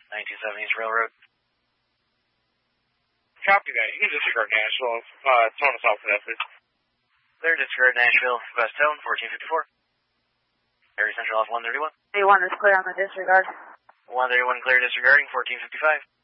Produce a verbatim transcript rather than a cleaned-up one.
nineteen seventy East Railroad. Copy that. You can disregard Nashville. Uh, tone us off for that, please. Clear, disregard Nashville, West Tone, fourteen fifty-four. Area Central off one thirty-one. A one is clear on the disregard. one thirty-one clear, disregarding, fourteen fifty-five.